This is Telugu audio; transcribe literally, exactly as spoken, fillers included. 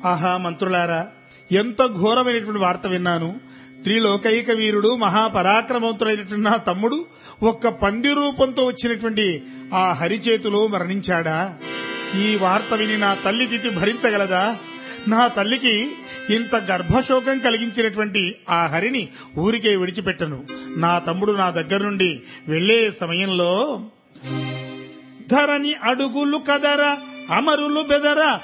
ఆహా మంత్రులారా, ఎంత ఘోరమైనటువంటి వార్త విన్నాను. త్రిలోకైక వీరుడు మహాపరాక్రమవంతుడైనటువంటి నా తమ్ముడు ఒక్క పంది రూపంతో వచ్చినటువంటి ఆ హరి చేతిలో మరణించాడా? ఈ వార్త విని నా తల్లి తిథి భరించగలదా? నా తల్లికి ఇంత గర్భశోకం కలిగించినటువంటి ఆ హరిని ఊరికే విడిచిపెట్టను. నా తమ్ముడు నా దగ్గర నుండి వెళ్లే సమయంలో ధరణి అడుగులు కదర అమరులు బెదర